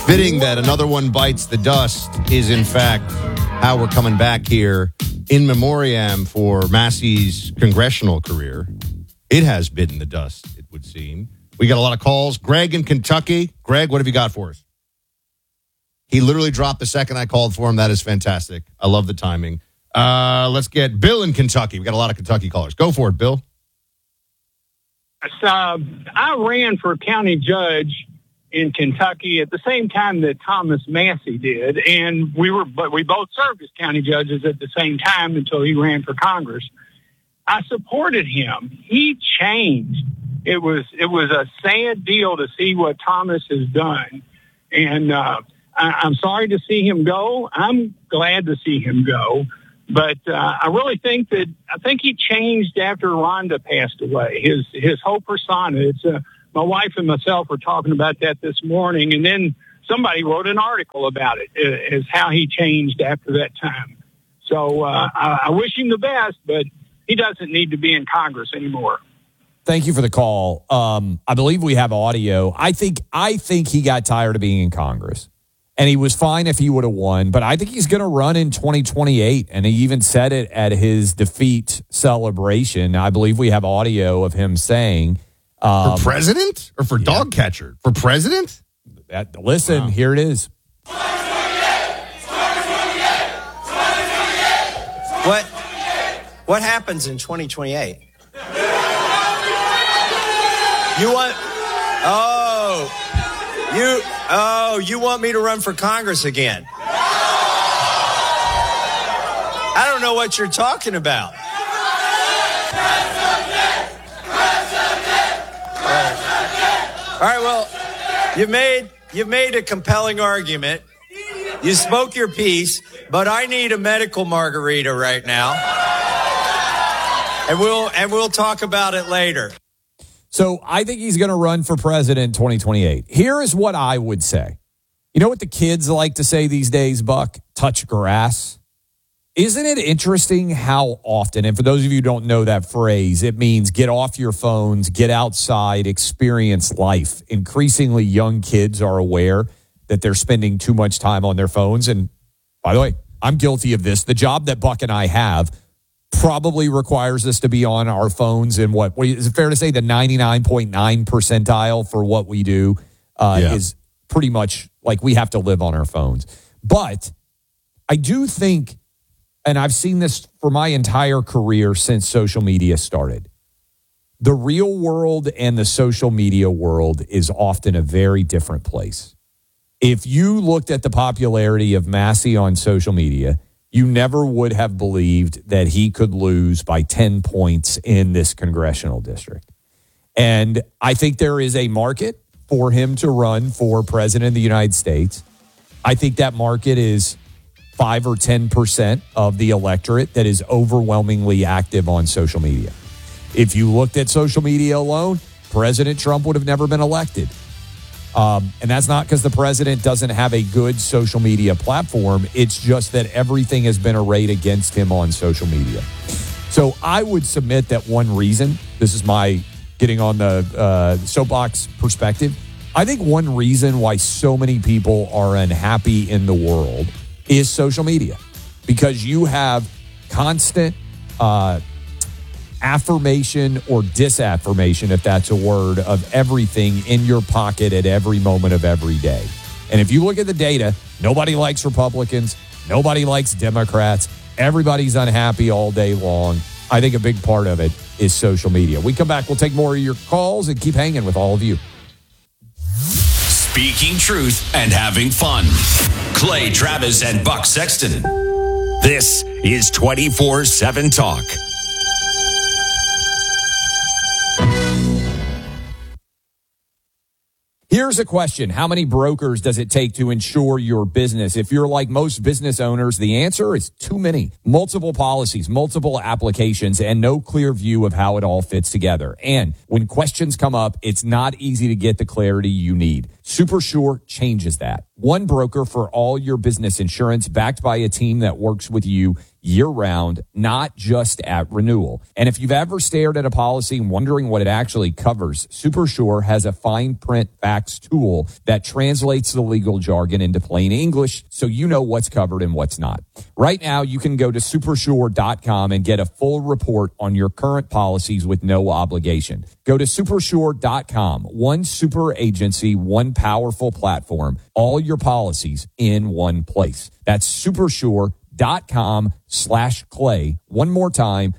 fitting that another one bites the dust is, in fact, how we're coming back here in memoriam for Massey's congressional career. It has bitten the dust, it would seem. We got a lot of calls. Greg in Kentucky. Greg, what have you got for us? He literally dropped the second I called for him. That is fantastic. I love the timing. Let's get Bill in Kentucky. We got a lot of Kentucky callers. Go for it, Bill. I ran for county judge in Kentucky at the same time that Thomas Massey did, and we both served as county judges at the same time until he ran for Congress. I supported him. He changed. It was a sad deal to see what Thomas has done, and I'm sorry to see him go. I'm glad to see him go, but I really think he changed after Rhonda passed away. His whole persona. It's my wife and myself were talking about that this morning, and then somebody wrote an article about it, as how he changed after that time. So I wish him the best, but he doesn't need to be in Congress anymore. Thank you for the call. I believe we have audio. I think he got tired of being in Congress, and he was fine if he would have won. But I think he's going to run in 2028, and he even said it at his defeat celebration. I believe we have audio of him saying, for president or for dog catcher? For president? Listen, wow. Here it is. What happens in 2028? You want me to run for Congress again? I don't know what you're talking about. All right, well, you've made a compelling argument. You spoke your piece, but I need a medical margarita right now. And we'll talk about it later. So I think he's going to run for president in 2028. Here is what I would say. You know what the kids like to say these days, Buck? Touch grass. Isn't it interesting how often, and for those of you who don't know that phrase, it means get off your phones, get outside, experience life. Increasingly, young kids are aware that they're spending too much time on their phones. And by the way, I'm guilty of this. The job that Buck and I have probably requires us to be on our phones in what is it fair to say the 99.9 percentile for what we do is pretty much like we have to live on our phones. But I do think, and I've seen this for my entire career since social media started, the real world and the social media world is often a very different place. If you looked at the popularity of Massey on social media, you never would have believed that he could lose by 10 points in this congressional district. And I think there is a market for him to run for president of the United States. I think that market is 5 or 10% of the electorate that is overwhelmingly active on social media. If you looked at social media alone, President Trump would have never been elected. And that's not because the president doesn't have a good social media platform. It's just that everything has been arrayed against him on social media. So I would submit that one reason, this is my getting on the soapbox perspective, I think one reason why so many people are unhappy in the world is social media. Because you have constant affirmation or disaffirmation, if that's a word, of everything in your pocket at every moment of every day. And if you look at the data, nobody likes Republicans, nobody likes Democrats, everybody's unhappy all day long. I think a big part of it is social media. We come back, we'll take more of your calls and keep hanging with all of you. Speaking truth and having fun. Clay Travis and Buck Sexton. This is 24/7 Talk. Here's a question. How many brokers does it take to insure your business? If you're like most business owners, the answer is too many. Multiple policies, multiple applications, and no clear view of how it all fits together. And when questions come up, it's not easy to get the clarity you need. SuperSure changes that. One broker for all your business insurance, backed by a team that works with you year-round, not just at renewal. And if you've ever stared at a policy and wondering what it actually covers, SuperSure has a fine print facts tool that translates the legal jargon into plain English so you know what's covered and what's not. Right now, you can go to supersure.com and get a full report on your current policies with no obligation. Go to supersure.com. One super agency, one powerful platform, all your policies in one place. That's supersure.com/Clay. One more time,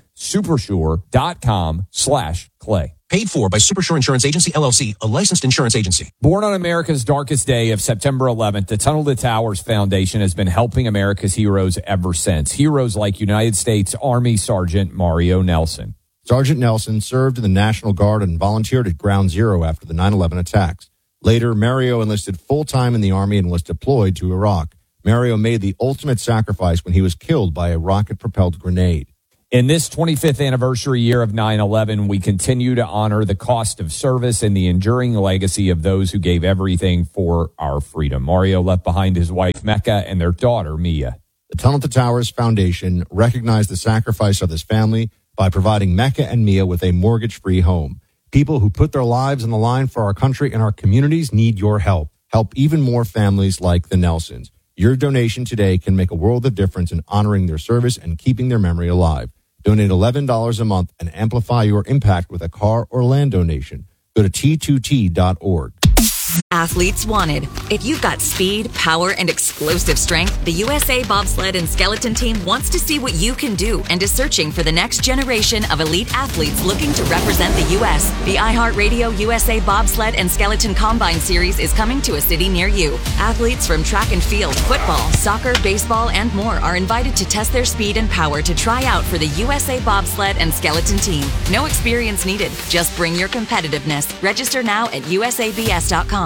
supersure.com/Clay. Paid for by SuperSure Insurance Agency, LLC, a licensed insurance agency. Born on America's darkest day of September 11th, the Tunnel to Towers Foundation has been helping America's heroes ever since. Heroes like United States Army Sergeant Mario Nelson. Sergeant Nelson served in the National Guard and volunteered at Ground Zero after the 9/11 attacks. Later, Mario enlisted full-time in the Army and was deployed to Iraq. Mario made the ultimate sacrifice when he was killed by a rocket-propelled grenade. In this 25th anniversary year of 9/11, we continue to honor the cost of service and the enduring legacy of those who gave everything for our freedom. Mario left behind his wife, Mecca, and their daughter, Mia. The Tunnel to Towers Foundation recognized the sacrifice of this family by providing Mecca and Mia with a mortgage-free home. People who put their lives on the line for our country and our communities need your help. Help even more families like the Nelsons. Your donation today can make a world of difference in honoring their service and keeping their memory alive. Donate $11 a month and amplify your impact with a car or land donation. Go to T2T.org. Athletes wanted. If you've got speed, power, and explosive strength, the USA Bobsled and Skeleton Team wants to see what you can do and is searching for the next generation of elite athletes looking to represent the U.S. The iHeartRadio USA Bobsled and Skeleton Combine Series is coming to a city near you. Athletes from track and field, football, soccer, baseball, and more are invited to test their speed and power to try out for the USA Bobsled and Skeleton Team. No experience needed. Just bring your competitiveness. Register now at usabs.com.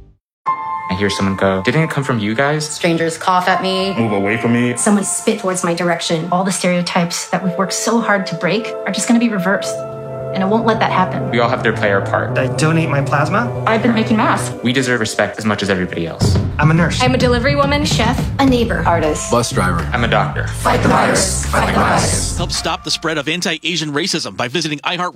I hear someone go, "Didn't it come from you guys?" Strangers cough at me. Move away from me. Someone spit towards my direction. All the stereotypes that we've worked so hard to break are just going to be reversed. And I won't let that happen. We all have to play our part. I donate my plasma. I've been making masks. We deserve respect as much as everybody else. I'm a nurse. I'm a delivery woman, chef, a neighbor, artist, bus driver. I'm a doctor. Fight the virus. Fight the bias. Help stop the spread of anti-Asian racism by visiting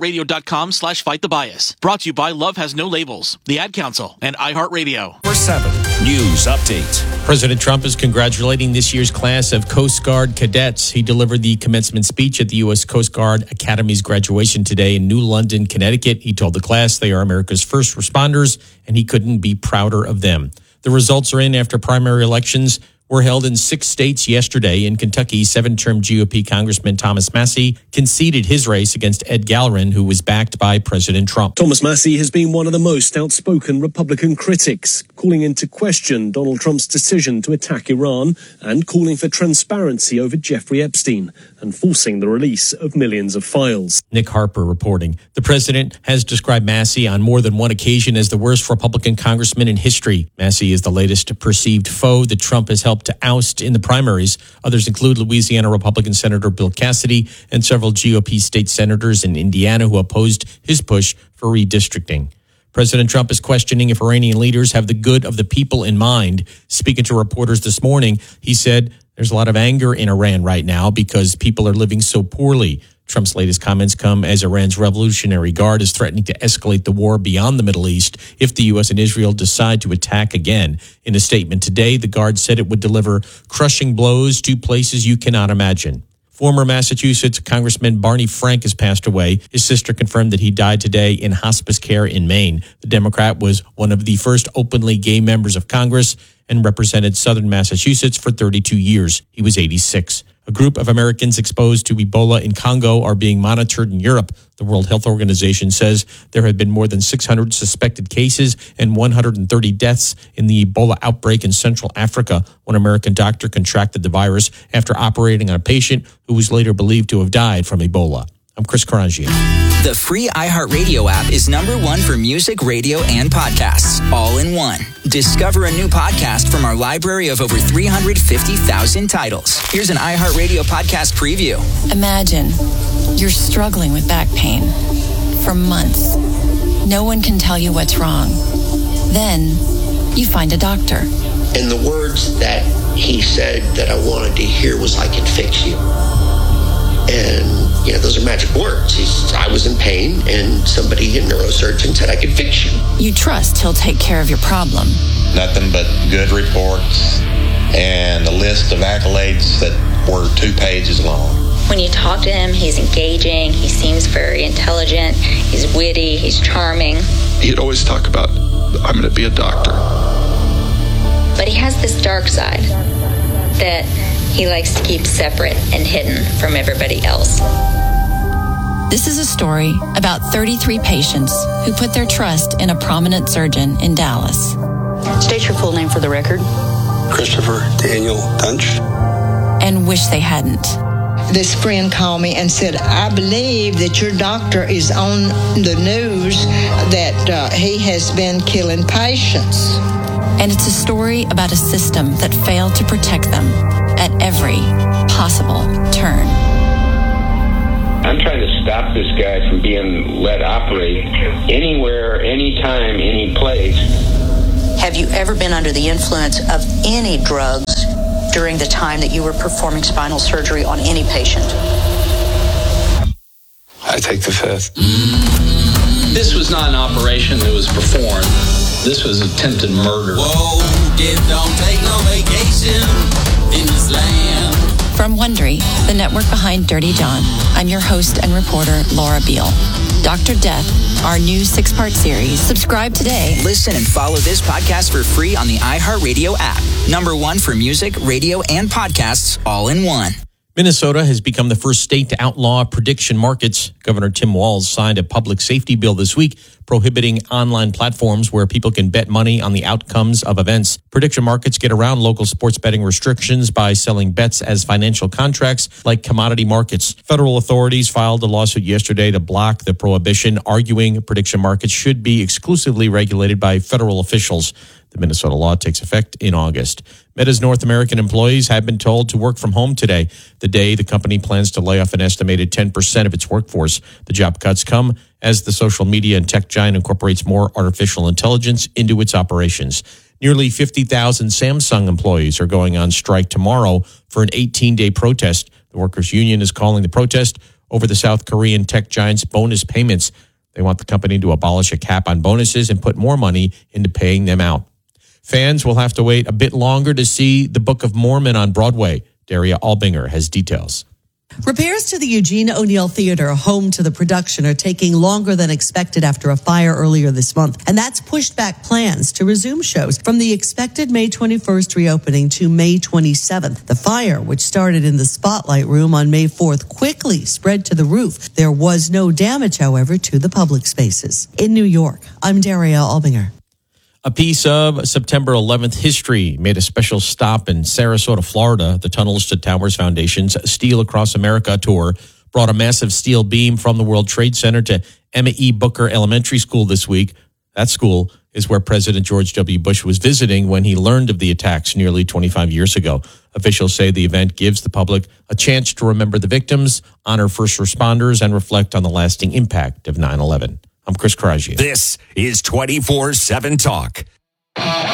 iHeartRadio.com/FightTheBias. Brought to you by Love Has No Labels, the Ad Council, and iHeartRadio. 7 News Update. President Trump is congratulating this year's class of Coast Guard cadets. He delivered the commencement speech at the U.S. Coast Guard Academy's graduation today in New London, Connecticut. He told the class they are America's first responders, and he couldn't be prouder of them. The results are in after primary elections were held in 6 states yesterday. In Kentucky, 7-term GOP Congressman Thomas Massie conceded his race against Ed Gallerin, who was backed by President Trump. Thomas Massie has been one of the most outspoken Republican critics, calling into question Donald Trump's decision to attack Iran and calling for transparency over Jeffrey Epstein and forcing the release of millions of files. Nick Harper reporting. The president has described Massie on more than one occasion as the worst Republican congressman in history. Massie is the latest perceived foe that Trump has helped to oust in the primaries. Others include Louisiana Republican Senator Bill Cassidy and several GOP state senators in Indiana who opposed his push for redistricting. President Trump is questioning if Iranian leaders have the good of the people in mind. Speaking to reporters this morning, he said there's a lot of anger in Iran right now because people are living so poorly. Trump's latest comments come as Iran's Revolutionary Guard is threatening to escalate the war beyond the Middle East if the U.S. and Israel decide to attack again. In a statement today, the Guard said it would deliver crushing blows to places you cannot imagine. Former Massachusetts Congressman Barney Frank has passed away. His sister confirmed that he died today in hospice care in Maine. The Democrat was one of the first openly gay members of Congress and represented southern Massachusetts for 32 years. He was 86. A group of Americans exposed to Ebola in Congo are being monitored in Europe. The World Health Organization says there have been more than 600 suspected cases and 130 deaths in the Ebola outbreak in Central Africa. One American doctor contracted the virus after operating on a patient who was later believed to have died from Ebola. I'm Chris Karangian. The free iHeartRadio app is #1 for music, radio, and podcasts, all in one. Discover a new podcast from our library of over 350,000 titles. Here's an iHeartRadio podcast preview. Imagine you're struggling with back pain for months. No one can tell you what's wrong. Then you find a doctor. And the words that he said that I wanted to hear was, "I can fix you." And, those are magic words. I was in pain, and somebody, a neurosurgeon, said I could fix you. You trust he'll take care of your problem. Nothing but good reports and a list of accolades that were 2 pages long. When you talk to him, he's engaging, he seems very intelligent, he's witty, he's charming. He'd always talk about, "I'm going to be a doctor." But he has this dark side that he likes to keep separate and hidden from everybody else. This is a story about 33 patients who put their trust in a prominent surgeon in Dallas. State your full name for the record. Christopher Daniel Dunch. And wish they hadn't. This friend called me and said, "I believe that your doctor is on the news that he has been killing patients." And it's a story about a system that failed to protect them at every possible turn. I'm trying to stop this guy from being let operate anywhere, anytime, any place. Have you ever been under the influence of any drugs during the time that you were performing spinal surgery on any patient? I take the fifth. This was not an operation that was performed. This was attempted murder. Whoa, don't take no vacation in this land. From Wondery, the network behind Dirty John, I'm your host and reporter, Laura Beale. Dr. Death, our new 6-part series. Subscribe today. Listen and follow this podcast for free on the iHeartRadio app. #1 for music, radio, and podcasts all in one. Minnesota has become the first state to outlaw prediction markets. Governor Tim Walz signed a public safety bill this week prohibiting online platforms where people can bet money on the outcomes of events. Prediction markets get around local sports betting restrictions by selling bets as financial contracts like commodity markets. Federal authorities filed a lawsuit yesterday to block the prohibition, arguing prediction markets should be exclusively regulated by federal officials. The Minnesota law takes effect in August. Meta's North American employees have been told to work from home today, the day the company plans to lay off an estimated 10% of its workforce. The job cuts come as the social media and tech giant incorporates more artificial intelligence into its operations. Nearly 50,000 Samsung employees are going on strike tomorrow for an 18-day protest. The workers' union is calling the protest over the South Korean tech giant's bonus payments. They want the company to abolish a cap on bonuses and put more money into paying them out. Fans will have to wait a bit longer to see The Book of Mormon on Broadway. Daria Albinger has details. Repairs to the Eugene O'Neill Theater, home to the production, are taking longer than expected after a fire earlier this month. And that's pushed back plans to resume shows from the expected May 21st reopening to May 27th. The fire, which started in the Spotlight Room on May 4th, quickly spread to the roof. There was no damage, however, to the public spaces. In New York, I'm Daria Albinger. A piece of September 11th history made a special stop in Sarasota, Florida. The Tunnels to Towers Foundation's Steel Across America tour brought a massive steel beam from the World Trade Center to Emma E. Booker Elementary School this week. That school is where President George W. Bush was visiting when he learned of the attacks nearly 25 years ago. Officials say the event gives the public a chance to remember the victims, honor first responders, and reflect on the lasting impact of 9/11. I'm Chris Karagia. This is 24/7 Talk.